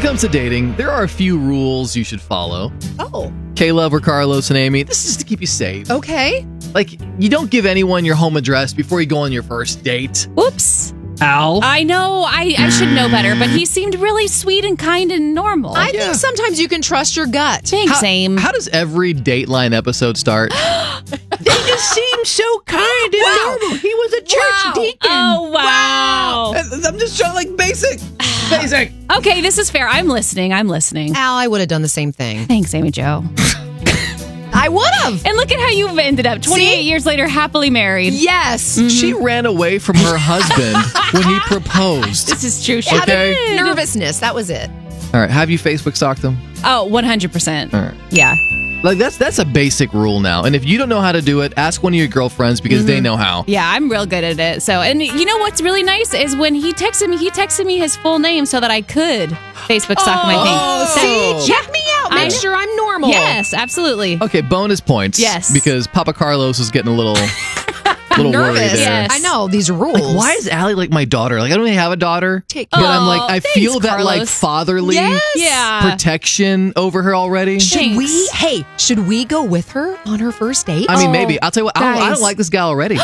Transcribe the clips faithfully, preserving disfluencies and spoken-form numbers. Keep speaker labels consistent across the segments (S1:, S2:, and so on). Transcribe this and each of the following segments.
S1: comes to dating, there are a few rules you should follow.
S2: Oh.
S1: Caleb or Carlos and Amy, this is to keep you safe.
S2: Okay.
S1: Like, you don't give anyone your home address before you go on your first date.
S3: Whoops.
S1: Al?
S3: I know. I, I should know better, but he seemed really sweet and kind and normal.
S2: I
S1: Yeah.
S2: think sometimes you can trust your gut.
S3: Thanks,
S1: How,
S3: Aim.
S1: how does every Dateline episode start?
S4: They just seem so kind and
S2: Wow.
S4: normal. He was a church
S2: Wow.
S4: deacon.
S3: Oh, wow.
S1: I'm just trying, like, basic. Basic.
S3: Okay, this is fair. I'm listening. I'm listening.
S2: Al, I would have done the same thing.
S3: Thanks, Amy Jo.
S2: I would have.
S3: And look at how you've ended up twenty-eight
S2: See?
S3: years later, happily married.
S2: Yes.
S1: She ran away from her husband when he proposed.
S3: This is true. She
S1: Okay.
S3: did.
S2: Nervousness. That was it.
S1: All right, have you Facebook stalked him?
S3: Oh, one hundred percent.
S1: All right.
S3: Yeah.
S1: Like, that's that's a basic rule now. And if you don't know how to do it, ask one of your girlfriends because they know how.
S3: Yeah, I'm real good at it. So, and you know what's really nice is when he texted me, he texted me his full name so that I could Facebook stalk my thing.
S1: Oh.
S2: See, check me out. Make
S3: I-
S2: sure I'm normal.
S3: Yes, absolutely.
S1: Okay, bonus points.
S3: Yes.
S1: Because Papa Carlos is getting a little, little worried
S2: Nervous.
S1: there.
S3: Yes.
S2: I know these rules.
S1: Like, why is Allie like my daughter? Like, I don't even have a daughter.
S2: Take-
S1: but I'm like,
S3: Oh,
S1: I
S3: thanks,
S1: feel that like
S3: Carlos.
S1: fatherly
S2: Yes.
S3: Yeah.
S1: protection over her already.
S2: Should
S3: Thanks.
S2: we? Hey, should we go with her on her first date?
S1: I mean,
S3: Oh,
S1: maybe. I'll tell you what, I don't, I
S3: guys.
S1: don't like this gal already.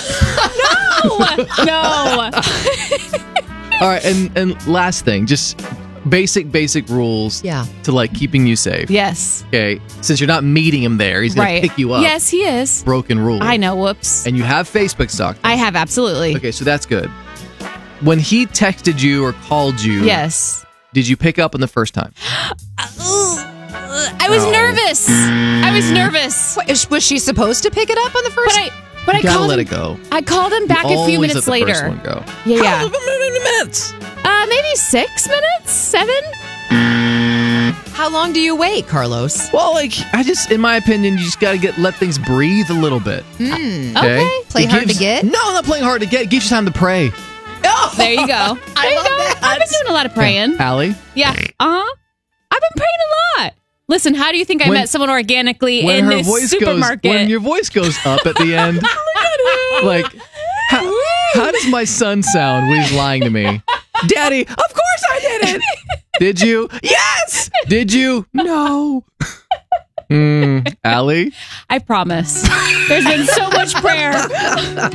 S3: No.
S1: All right, and, and last thing, just basic, basic rules
S2: Yeah.
S1: to like keeping you safe.
S3: Yes.
S1: Okay, since you're not meeting him there, he's going
S3: Right.
S1: to pick you up.
S3: Yes, he is.
S1: Broken rule.
S3: I know. Whoops.
S1: And you have Facebook stalked.
S3: I have, absolutely.
S1: Okay, so that's good. When he texted you or called you,
S3: Yes.
S1: did you pick up on the first time?
S3: I was
S1: No.
S3: nervous. I was nervous.
S2: What, is- was she supposed to pick it up on the
S3: But
S2: first?
S3: I but I
S1: You gotta
S3: called
S1: let
S3: him,
S1: it go.
S3: I called him back a few
S1: Always
S3: minutes
S1: let the
S3: later.
S1: First one go.
S3: Yeah, yeah.
S1: minutes.
S3: Uh, maybe six minutes? Seven?
S2: How long do you wait, Carlos?
S1: Well, like I just, in my opinion, you just gotta get let things breathe a little bit.
S2: Hmm.
S1: Okay.
S3: Okay.
S2: Play
S1: It
S2: hard to
S1: gives-
S2: get?
S1: No, not playing hard to get. It gives you time to pray.
S3: There you go. There
S2: I
S3: you
S2: love
S3: go.
S2: that.
S3: I've been doing a lot of praying.
S1: Allie,
S3: Yeah. Uh-huh. I've been praying a lot. Listen, how do you think I
S1: When-
S3: met someone organically
S1: when
S3: in
S1: her
S3: this
S1: voice
S3: supermarket?
S1: goes, when your voice goes up at the end, like, how, how does my son sound when he's lying to me? Daddy, of course I did it. Did you? Yes. Did you? No. Mm, Allie?
S3: I promise. There's been so much prayer.